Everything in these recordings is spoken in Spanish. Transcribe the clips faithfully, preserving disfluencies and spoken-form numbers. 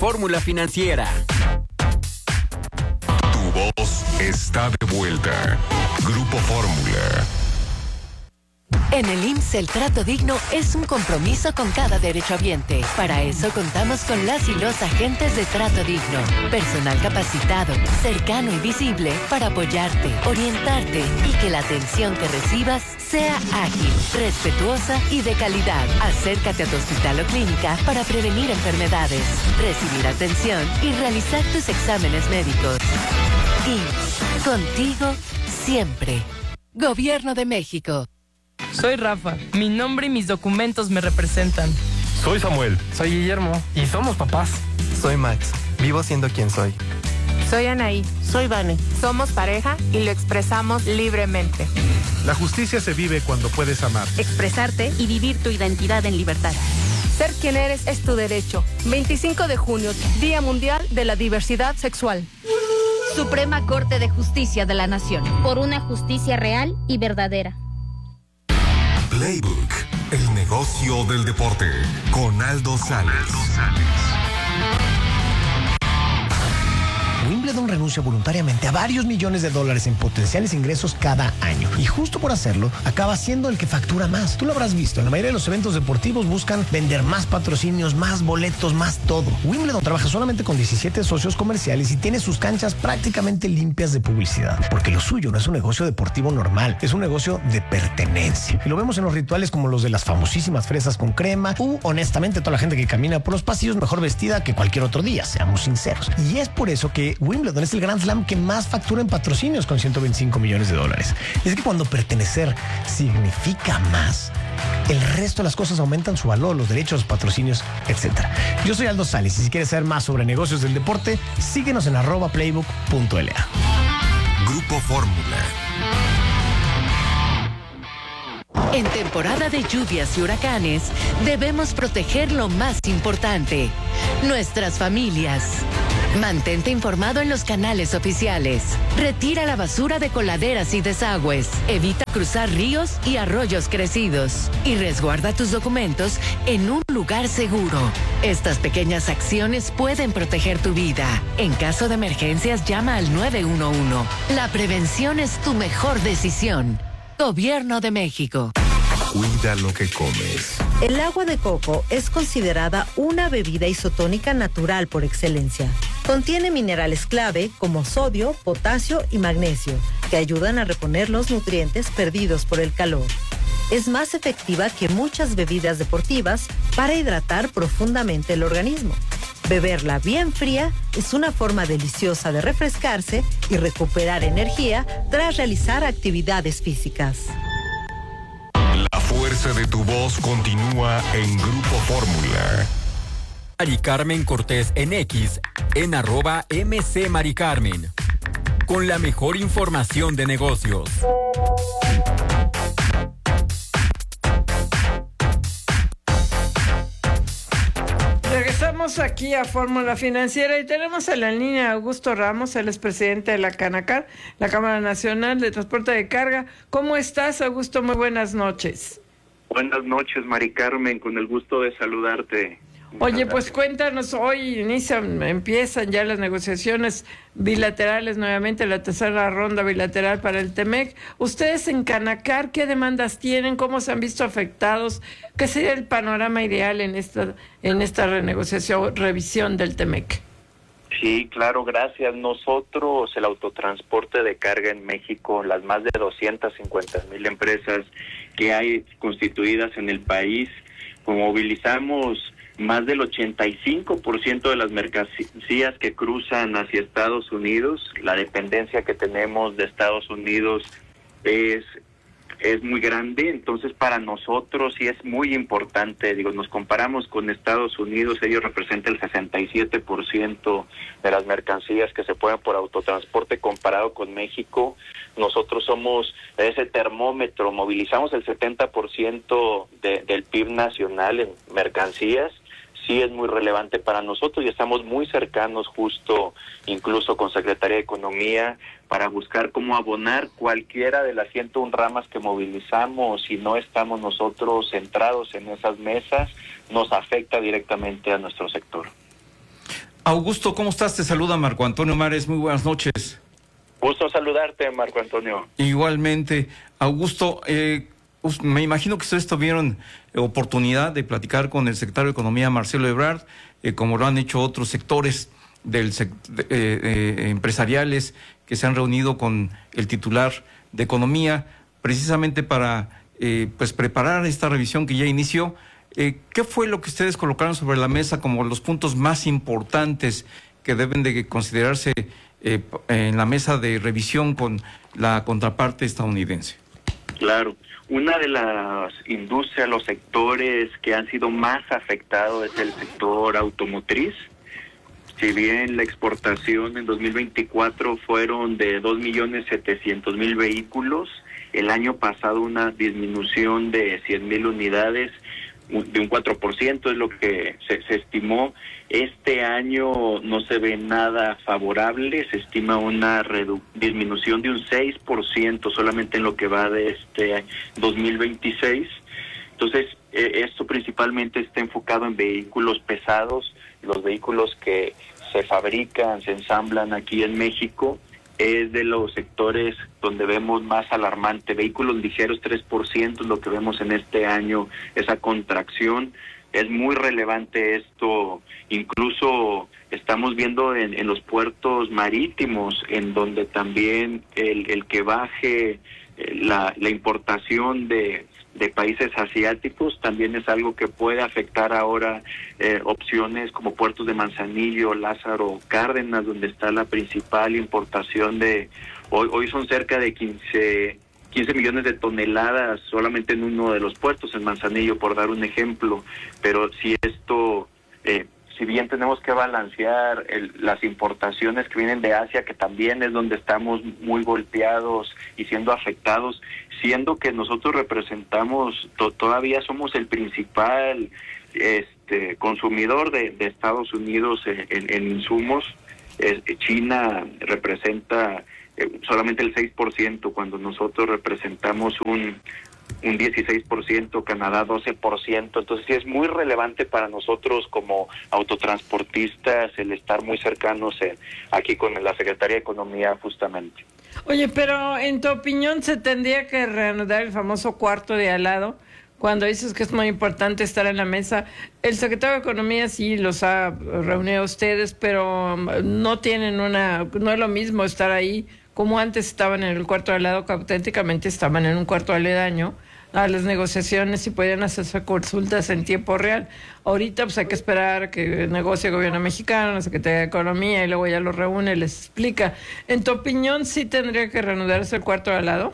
Fórmula Financiera. Tu voz está de vuelta. Grupo Fórmula. En el I M S S el trato digno es un compromiso con cada derechohabiente. Para eso contamos con las y los agentes de trato digno. Personal capacitado, cercano y visible para apoyarte, orientarte y que la atención que recibas sea ágil, respetuosa y de calidad. Acércate a tu hospital o clínica para prevenir enfermedades, recibir atención y realizar tus exámenes médicos. I M S S, contigo siempre. Gobierno de México. Soy Rafa. Mi nombre y mis documentos me representan. Soy Samuel. Soy Guillermo. Y somos papás. Soy Max. Vivo siendo quien soy. Soy Anaí. Soy Vane. Somos pareja y lo expresamos libremente. La justicia se vive cuando puedes amar, expresarte y vivir tu identidad en libertad. Ser quien eres es tu derecho. veinticinco de junio, Día Mundial de la Diversidad Sexual. Suprema Corte de Justicia de la Nación. Por una justicia real y verdadera. Playbook, el negocio del deporte, con Aldo Sales. Wimbledon renuncia voluntariamente a varios millones de dólares en potenciales ingresos cada año. Y justo por hacerlo, acaba siendo el que factura más. Tú lo habrás visto, en la mayoría de los eventos deportivos buscan vender más patrocinios, más boletos, más todo. Wimbledon trabaja solamente con diecisiete socios comerciales y tiene sus canchas prácticamente limpias de publicidad. Porque lo suyo no es un negocio deportivo normal, es un negocio de pertenencia. Y lo vemos en los rituales como los de las famosísimas fresas con crema u, honestamente, toda la gente que camina por los pasillos mejor vestida que cualquier otro día, seamos sinceros. Y es por eso que Wimbledon es el Grand Slam que más factura en patrocinios con ciento veinticinco millones de dólares. Y es que cuando pertenecer significa más, el resto de las cosas aumentan su valor, los derechos, los patrocinios, etcétera. Yo soy Aldo Sales y si quieres saber más sobre negocios del deporte, síguenos en arroba playbook punto l a. Grupo Fórmula. En temporada de lluvias y huracanes, debemos proteger lo más importante, nuestras familias. Mantente informado en los canales oficiales. Retira la basura de coladeras y desagües. Evita cruzar ríos y arroyos crecidos. Y resguarda tus documentos en un lugar seguro. Estas pequeñas acciones pueden proteger tu vida. En caso de emergencias, llama al nueve uno uno. La prevención es tu mejor decisión. Gobierno de México. Cuida lo que comes. El agua de coco es considerada una bebida isotónica natural por excelencia. Contiene minerales clave como sodio, potasio y magnesio, que ayudan a reponer los nutrientes perdidos por el calor. Es más efectiva que muchas bebidas deportivas para hidratar profundamente el organismo. Beberla bien fría es una forma deliciosa de refrescarse y recuperar energía tras realizar actividades físicas. La fuerza de tu voz continúa en Grupo Fórmula. Mari Carmen Cortés en X, en arroba M C Mari Carmen. Con la mejor información de negocios. Regresamos aquí a Fórmula Financiera y tenemos en la línea a Augusto Ramos, él es presidente de la Canacar, la Cámara Nacional de Transporte de Carga. ¿Cómo estás, Augusto? Muy buenas noches. Buenas noches, Mari Carmen, con el gusto de saludarte. Oye, pues cuéntanos, hoy inician, empiezan ya las negociaciones bilaterales nuevamente, la tercera ronda bilateral para el Temec. Ustedes en Canacar, ¿qué demandas tienen? ¿Cómo se han visto afectados? ¿Qué sería el panorama ideal en esta en esta renegociación, revisión del Temec? Sí, claro, gracias. Nosotros, el autotransporte de carga en México, las más de doscientas cincuenta mil empresas que hay constituidas en el país, movilizamos más del ochenta y cinco por ciento de las mercancías que cruzan hacia Estados Unidos. La dependencia que tenemos de Estados Unidos es, es muy grande, entonces para nosotros sí es muy importante. Digo, nos comparamos con Estados Unidos, ellos representan el sesenta y siete por ciento de las mercancías que se pueden por autotransporte comparado con México. Nosotros somos ese termómetro, movilizamos el setenta por ciento de, del P I B nacional en mercancías. Sí es muy relevante para nosotros y estamos muy cercanos justo incluso con Secretaría de Economía para buscar cómo abonar cualquiera de las ciento una ramas que movilizamos. Si no estamos nosotros centrados en esas mesas, nos afecta directamente a nuestro sector. Augusto, ¿cómo estás? Te saluda Marco Antonio Mares, muy buenas noches. Gusto saludarte, Marco Antonio. Igualmente. Augusto, eh, me imagino que ustedes tuvieron oportunidad de platicar con el secretario de Economía, Marcelo Ebrard, eh, como lo han hecho otros sectores del sect eh, eh, empresariales que se han reunido con el titular de Economía, precisamente para eh, pues preparar esta revisión que ya inició. Eh, ¿Qué fue lo que ustedes colocaron sobre la mesa como los puntos más importantes que deben de considerarse eh, en la mesa de revisión con la contraparte estadounidense? Claro, una de las industrias, los sectores que han sido más afectados es el sector automotriz. Si bien la exportación en dos mil veinticuatro fueron de dos millones setecientos mil vehículos, el año pasado una disminución de cien mil unidades, de un cuatro por ciento es lo que se, se estimó. Este año no se ve nada favorable, se estima una disminución de un seis por ciento solamente en lo que va de este dos mil veintiséis. Entonces, eh, esto principalmente está enfocado en vehículos pesados, los vehículos que se fabrican, se ensamblan aquí en México. Es de los sectores donde vemos más alarmante. Vehículos ligeros, tres por ciento es lo que vemos en este año, esa contracción. Es muy relevante esto. Incluso estamos viendo en, en los puertos marítimos, en donde también el, el que baje la, la importación de, de países asiáticos también es algo que puede afectar ahora eh, opciones como puertos de Manzanillo, Lázaro Cárdenas, donde está la principal importación de, hoy, hoy son cerca de quince millones de toneladas solamente en uno de los puertos, en Manzanillo, por dar un ejemplo. Pero si esto, eh, si bien tenemos que balancear el, las importaciones que vienen de Asia, que también es donde estamos muy golpeados y siendo afectados, siendo que nosotros representamos, to, todavía somos el principal este consumidor de, de Estados Unidos en, en, en insumos. eh, China representa eh, solamente el seis por ciento, cuando nosotros representamos un un dieciséis por ciento, Canadá doce por ciento. Entonces sí es muy relevante para nosotros como autotransportistas el estar muy cercanos en, aquí con la Secretaría de Economía justamente. Oye, pero en tu opinión se tendría que reanudar el famoso cuarto de al lado, cuando dices que es muy importante estar en la mesa. El secretario de Economía sí los ha reunido a ustedes, pero no tienen una, no es lo mismo estar ahí como antes estaban en el cuarto de al lado, que auténticamente estaban en un cuarto aledaño a las negociaciones y podían hacerse consultas en tiempo real. Ahorita pues hay que esperar que negocie el gobierno mexicano, la Secretaría de Economía, y luego ya los reúne y les explica. ¿En tu opinión sí tendría que reanudarse el cuarto de al lado?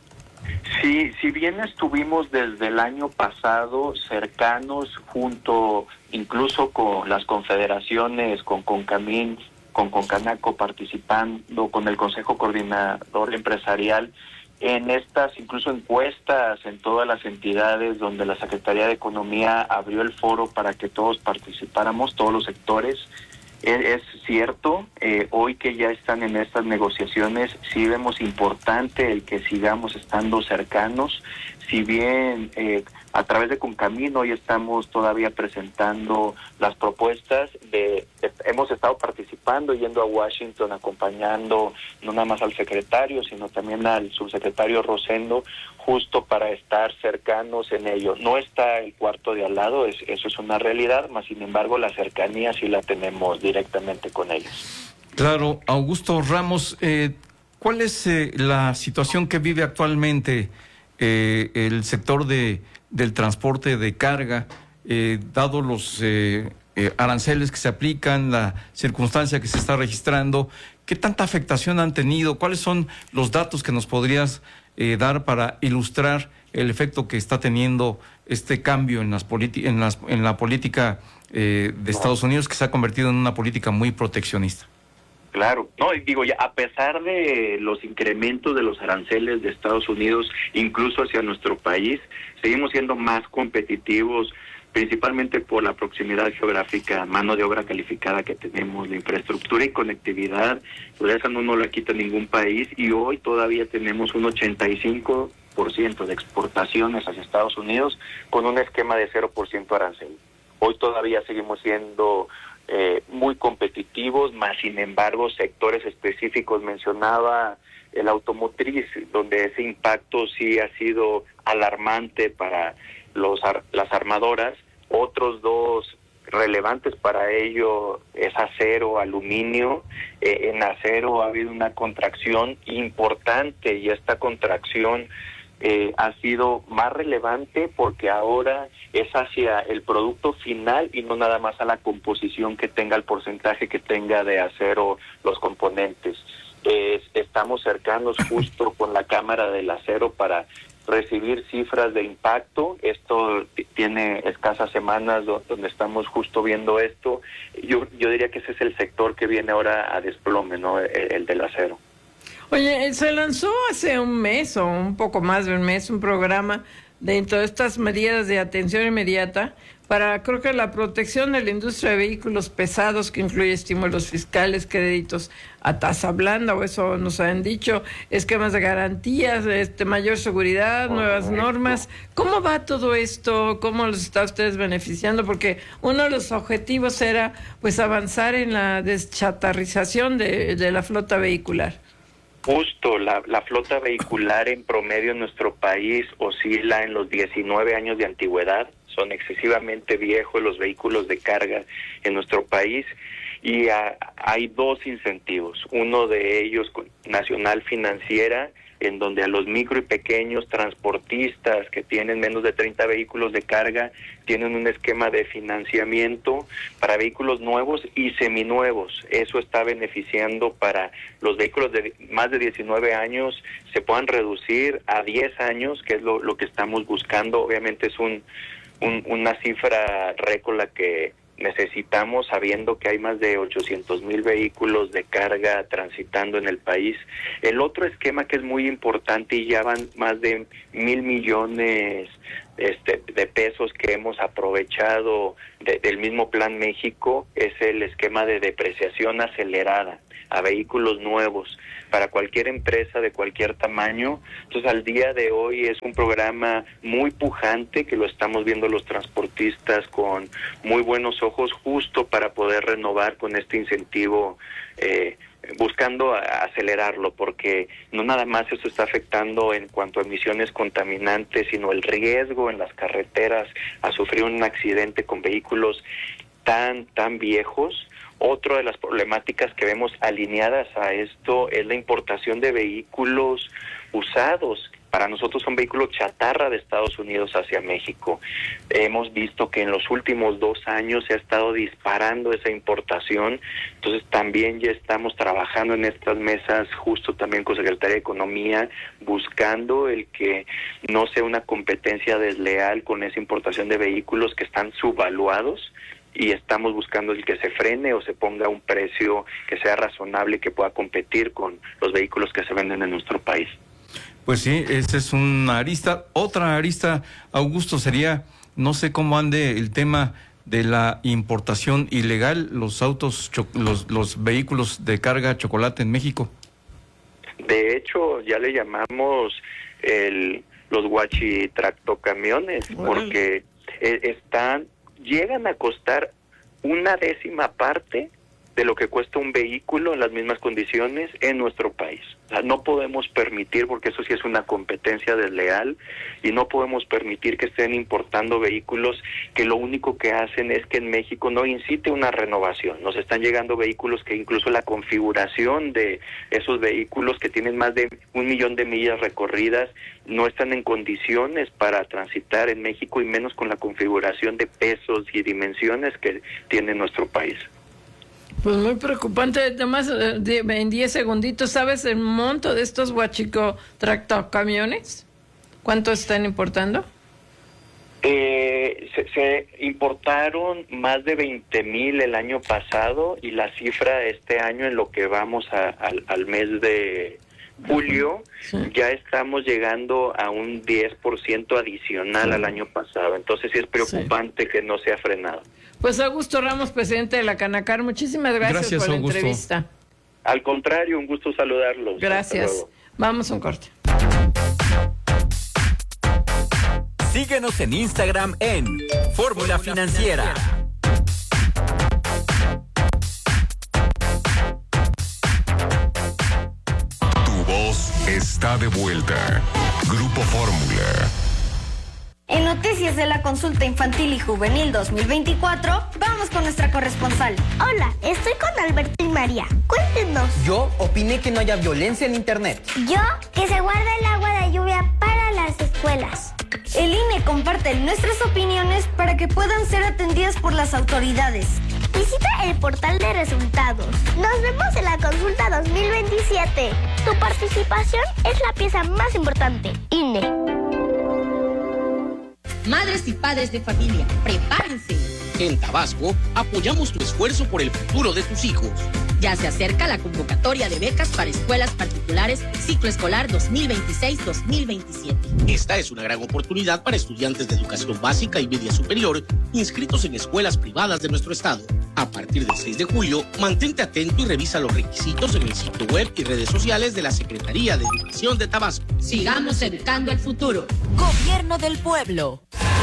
Sí, si bien estuvimos desde el año pasado cercanos junto incluso con las confederaciones, con CONCAMIN, con CONCANACO, participando con el Consejo Coordinador Empresarial en estas incluso encuestas en todas las entidades donde la Secretaría de Economía abrió el foro para que todos participáramos, todos los sectores. Es, es cierto, eh, hoy que ya están en estas negociaciones, sí vemos importante el que sigamos estando cercanos. Si bien eh, a través de CONCAMIN hoy estamos todavía presentando las propuestas, de, de hemos estado participando, yendo a Washington, acompañando no nada más al secretario, sino también al subsecretario Rosendo, justo para estar cercanos en ello. No está el cuarto de al lado, es, eso es una realidad, mas sin embargo la cercanía sí la tenemos directamente con ellos. Claro, Augusto Ramos, eh, ¿cuál es eh, la situación que vive actualmente eh, el sector de del transporte de carga, eh, dado los eh, eh, aranceles que se aplican, la circunstancia que se está registrando? ¿Qué tanta afectación han tenido? ¿Cuáles son los datos que nos podrías eh, dar para ilustrar el efecto que está teniendo este cambio en las en las en la política eh, de Estados Unidos, que se ha convertido en una política muy proteccionista? Claro, no, y digo, ya a pesar de los incrementos de los aranceles de Estados Unidos, incluso hacia nuestro país, seguimos siendo más competitivos, principalmente por la proximidad geográfica, mano de obra calificada que tenemos, la infraestructura y conectividad, pues esa no nos la quita ningún país, y hoy todavía tenemos un ochenta y cinco por ciento de exportaciones hacia Estados Unidos con un esquema de cero por ciento arancel. Hoy todavía seguimos siendo eh, muy competitivos, más sin embargo sectores específicos, mencionaba el automotriz, donde ese impacto sí ha sido alarmante para los las armadoras. Otros dos relevantes para ello es acero, aluminio. Eh, en acero ha habido una contracción importante y esta contracción eh, ha sido más relevante porque ahora es hacia el producto final y no nada más a la composición que tenga, el porcentaje que tenga de acero los componentes. Eh, estamos cercanos justo con la Cámara del Acero para recibir cifras de impacto. Esto tiene escasas semanas donde estamos justo viendo esto. Yo, yo diría que ese es el sector que viene ahora a desplome, ¿no? El, el del acero. Oye, se lanzó hace un mes o un poco más de un mes un programa dentro de estas medidas de atención inmediata para, creo que la protección de la industria de vehículos pesados, que incluye estímulos fiscales, créditos a tasa blanda, o eso nos han dicho, esquemas de garantías, este, mayor seguridad, nuevas normas. ¿Cómo va todo esto? ¿Cómo los está ustedes beneficiando? Porque uno de los objetivos era pues avanzar en la deschatarrización de, de la flota vehicular. Justo, la, la flota vehicular en promedio en nuestro país oscila en los diecinueve años de antigüedad. Son excesivamente viejos los vehículos de carga en nuestro país y a, hay dos incentivos. Uno de ellos, Nacional Financiera, en donde a los micro y pequeños transportistas que tienen menos de treinta vehículos de carga tienen un esquema de financiamiento para vehículos nuevos y seminuevos. Eso está beneficiando para los vehículos de más de diecinueve años, se puedan reducir a diez años, que es lo, lo que estamos buscando. Obviamente es un, un una cifra récord la que necesitamos, sabiendo que hay más de ochocientos mil vehículos de carga transitando en el país. El otro esquema que es muy importante, y ya van más de mil millones este, de pesos que hemos aprovechado de, del mismo Plan México, es el esquema de depreciación acelerada a vehículos nuevos para cualquier empresa de cualquier tamaño. Entonces, al día de hoy es un programa muy pujante que lo estamos viendo los transportistas con muy buenos ojos, justo para poder renovar con este incentivo, eh, buscando acelerarlo, porque no nada más esto está afectando en cuanto a emisiones contaminantes, sino el riesgo en las carreteras a sufrir un accidente con vehículos tan, tan viejos. Otra de las problemáticas que vemos alineadas a esto es la importación de vehículos usados. Para nosotros son vehículos chatarra de Estados Unidos hacia México. Hemos visto que en los últimos dos años se ha estado disparando esa importación. Entonces también ya estamos trabajando en estas mesas, justo también con Secretaría de Economía, buscando el que no sea una competencia desleal con esa importación de vehículos que están subvaluados, y estamos buscando el que se frene o se ponga un precio que sea razonable y que pueda competir con los vehículos que se venden en nuestro país. Pues sí, esa es una arista. Otra arista, Augusto, sería, no sé cómo ande el tema de la importación ilegal, los autos, los, los vehículos de carga chocolate en México. De hecho, ya le llamamos el, los guachitractocamiones, porque eh, están... llegan a costar una décima parte de lo que cuesta un vehículo en las mismas condiciones en nuestro país. O sea, no podemos permitir, porque eso sí es una competencia desleal, y no podemos permitir que estén importando vehículos que lo único que hacen es que en México no incite una renovación. Nos están llegando vehículos que incluso la configuración de esos vehículos, que tienen más de un millón de millas recorridas, no están en condiciones para transitar en México, y menos con la configuración de pesos y dimensiones que tiene nuestro país. Pues muy preocupante. Además, en diez segunditos, ¿sabes el monto de estos huachico tractocamiones? ¿Cuánto están importando? Eh, se, se importaron más de veinte mil el año pasado, y la cifra este año, en lo que vamos a, al, al mes de julio, sí, ya estamos llegando a un diez por ciento adicional, sí, al año pasado. Entonces sí es preocupante, sí, que no se ha frenado. Pues Augusto Ramos, presidente de la Canacar, muchísimas gracias, gracias por la Augusto. entrevista. Al contrario, un gusto saludarlos. Gracias. Vamos a un corte. Síguenos en Instagram en Fórmula Financiera. está de vuelta. Grupo Fórmula. En Noticias de la Consulta Infantil y Juvenil dos mil veinticuatro, vamos con nuestra corresponsal. Hola, estoy con Alberto y María. Cuéntenos. Yo opiné que no haya violencia en Internet. Yo, que se guarde el agua de lluvia para las escuelas. El I N E comparte nuestras opiniones para que puedan ser atendidas por las autoridades. Visita el portal de resultados. Nos vemos en la consulta dos mil veintisiete. Tu participación es la pieza más importante. I N E. Madres y padres de familia, prepárense. En Tabasco, apoyamos tu esfuerzo por el futuro de tus hijos. Ya se acerca la convocatoria de becas para escuelas particulares ciclo escolar dos mil veintiséis dos mil veintisiete. Esta es una gran oportunidad para estudiantes de educación básica y media superior inscritos en escuelas privadas de nuestro estado. A partir del seis de julio, mantente atento y revisa los requisitos en el sitio web y redes sociales de la Secretaría de Educación de Tabasco. Sigamos educando el futuro. Gobierno del pueblo.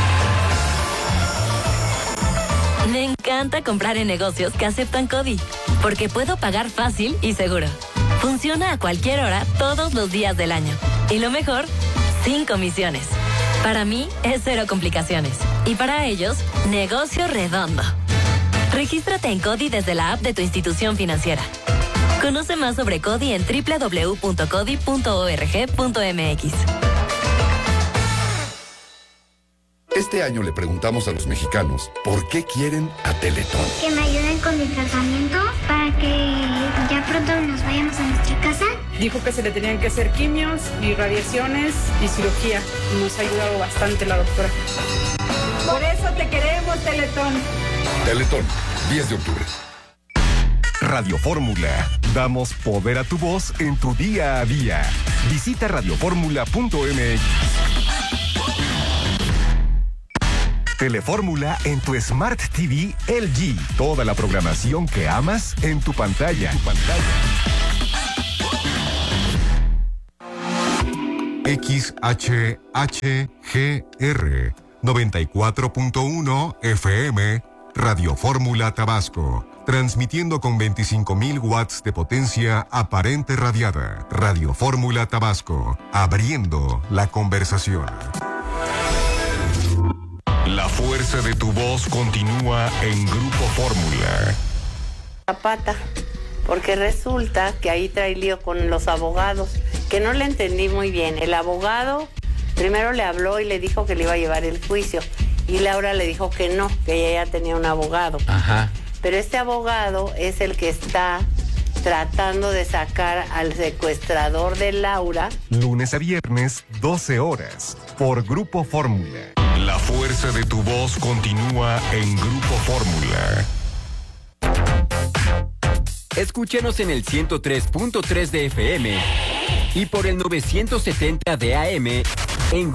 Me encanta comprar en negocios que aceptan CODI, porque puedo pagar fácil y seguro. Funciona a cualquier hora, todos los días del año. Y lo mejor, sin comisiones. Para mí, es cero complicaciones. Y para ellos, negocio redondo. Regístrate en CODI desde la app de tu institución financiera. Conoce más sobre CODI en doble u doble u doble u punto codi punto org punto m x. Este año le preguntamos a los mexicanos por qué quieren a Teletón. Que me ayuden con mi tratamiento para que ya pronto nos vayamos a nuestra casa. Dijo que se le tenían que hacer quimios y radiaciones y cirugía. Nos ha ayudado bastante la doctora. Por eso te queremos, Teletón. Teletón, diez de octubre. Radio Fórmula. Damos poder a tu voz en tu día a día. Visita radio fórmula punto m x. Telefórmula en tu Smart T V L G. Toda la programación que amas en tu pantalla. Tu pantalla. X H H G R noventa y cuatro punto uno F M Radio Fórmula Tabasco. Transmitiendo con veinticinco mil watts de potencia aparente radiada. Radio Fórmula Tabasco. Abriendo la conversación. La fuerza de tu voz continúa en Grupo Fórmula. Zapata, porque resulta que ahí trae lío con los abogados, que no le entendí muy bien. El abogado primero le habló y le dijo que le iba a llevar el juicio, y Laura le dijo que no, que ella ya tenía un abogado. Ajá. Pero este abogado es el que está tratando de sacar al secuestrador de Laura. Lunes a viernes, doce horas, por Grupo Fórmula. La fuerza de tu voz continúa en Grupo Fórmula. Escúchanos en el ciento tres punto tres de F M y por el novecientos setenta de A M